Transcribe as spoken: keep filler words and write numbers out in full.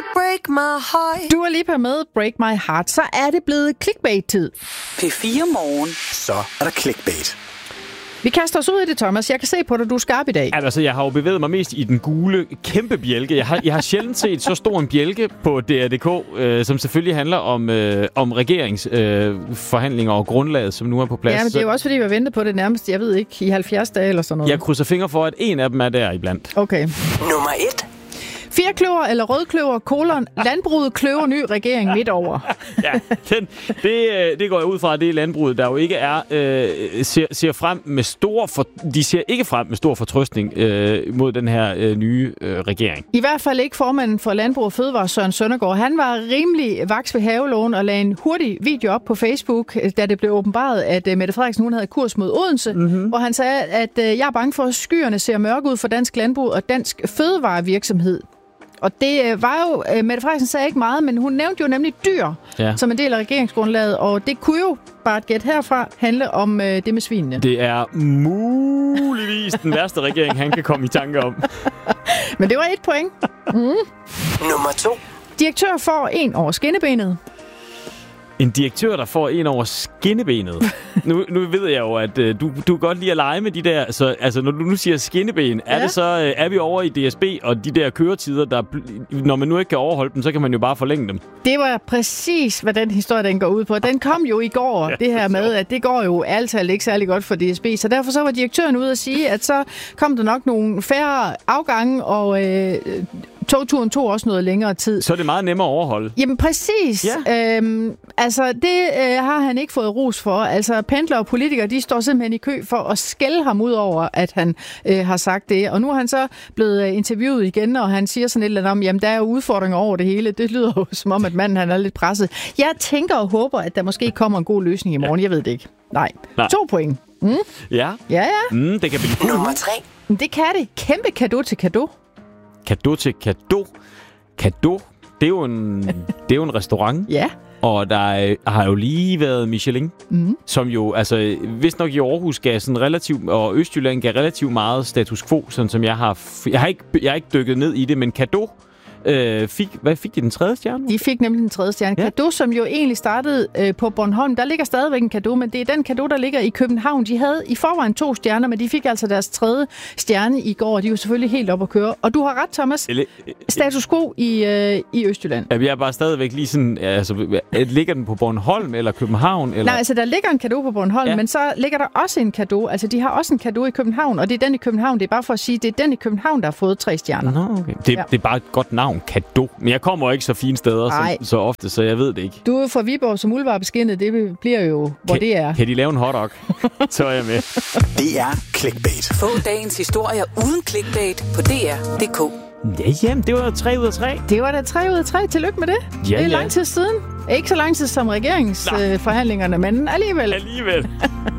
break my heart. Du er lige på med Break My Heart. Så er det blevet clickbait-tid. P fire Morgen. Så er der clickbait. Vi kaster os ud i det, Thomas. Jeg kan se på dig, du er skarp i dag. Altså, jeg har jo bevæget mig mest i den gule kæmpe bjælke. Jeg har, jeg har sjældent set så stor en bjælke på D R punktum D K, øh, som selvfølgelig handler om, øh, om regeringsforhandlinger øh, og grundlaget, som nu er på plads. Ja, men det er jo også, fordi vi har ventet på det nærmest, jeg ved ikke, i halvfjerds dage eller sådan noget. Jeg krydser fingre for, at en af dem er der iblandt. Okay. Nummer et. Firkløver eller rødkløver, kolon, landbruget kløver ny regering midt over. Ja, den, det, det går jeg ud fra, at det er landbruget, der jo ikke er, øh, ser, ser frem med stor for, de ser ikke frem med stor fortrøstning øh, mod den her øh, nye øh, regering. I hvert fald ikke formanden for Landbrug og Fødevare, Søren Søndergaard. Han var rimelig vaks ved havelågen og lagde en hurtig video op på Facebook, da det blev åbenbaret, at øh, Mette Frederiksen hun havde kurs mod Odense, mm-hmm. hvor han sagde, at øh, jeg er bange for, at skyerne ser mørke ud for dansk landbrug og dansk fødevarevirksomhed. Og det øh, var jo, øh, Mette Frederiksen sagde ikke meget, men hun nævnte jo nemlig dyr ja. som en del af regeringsgrundlaget, og det kunne jo bare et gæt herfra handle om øh, det med svinene. Det er muligvis den værste regering, han kan komme i tanke om. Men det var et point. Mm. Nummer to. Direktør får en over skinnebenet. En direktør, der får en over skinnebenet. Nu, nu ved jeg jo, at uh, du, du kan godt lide at lege med de der... Så, altså, når du nu siger skinneben, ja. er det så uh, er vi over i D S B og de der køretider, der, når man nu ikke kan overholde dem, så kan man jo bare forlænge dem. Det var præcis, hvad den historie, den går ud på. Den kom jo i går, ja, det her med, at det går jo altid ikke særlig godt for D S B. Så derfor så var direktøren ude at sige, at så kom der nok nogle færre afgange, og... Øh, togturen tog også noget længere tid. Så er det meget nemmere at overholde. Jamen præcis. Ja. Øhm, altså det øh, har han ikke fået ros for. Altså pendlere og politikere, de står simpelthen i kø for at skælde ham ud over, at han øh, har sagt det. Og nu er han så blevet interviewet igen, og han siger sådan et eller andet om, jamen der er jo udfordringer over det hele. Det lyder jo som om, at manden han er lidt presset. Jeg tænker og håber, at der måske kommer en god løsning i morgen. Jeg ved det ikke. Nej. Nej. To point. Mm? Ja. Ja, ja. Mm, det kan blive Nummer tre. Det kan det. Kæmpe cadeau til cadeau. Cadeau til cadeau. Cadeau, det er jo en, det er jo en restaurant. Ja. Og der er, har jo lige været Michelin, mm. som jo, altså, vist nok i Aarhus gav sådan relativt, og Østjylland gav relativt meget status quo, sådan som jeg har, jeg har ikke, jeg har ikke dykket ned i det, men cadeau, øh, fik, hvad fik de, den tredje stjerne? De fik nemlig den tredje stjerne. Ja. Cadeau, som jo egentlig startede øh, på Bornholm, der ligger stadigvæk en cadeau, men det er den cadeau, der ligger i København. De havde i forvejen to stjerner, men de fik altså deres tredje stjerne i går, de er jo selvfølgelig helt op at køre. Og du har ret, Thomas. Ele- status quo i, øh, i Østjylland. Jeg er bare stadigvæk lige sådan, altså, ligger den på Bornholm eller København? Eller? Nej, altså der ligger en cadeau på Bornholm, ja. men så ligger der også en cadeau. Altså de har også en cadeau i København, og det er den i København. Det er bare for at sige, det er den i København, der har fået tre stjerner. Nå, okay. det, ja. det er bare et godt navn, cadeau. Men jeg kommer ikke så fine steder så, så ofte, så jeg ved det ikke. Du er fra Viborg som muldvarpeskinnet, det bliver jo, hvor kan, det er. Kan de lave en hotdog? Så er jeg med. Det er clickbait. Få dagens historier uden clickbait på D R punktum D K. Ja, jamen, det var tre ud af tre. Det var da tre ud af tre. Tillykke med det. Ja, det er ja. lang tid siden. Ikke så lang tid som regeringsforhandlingerne, øh, men alligevel. Alligevel.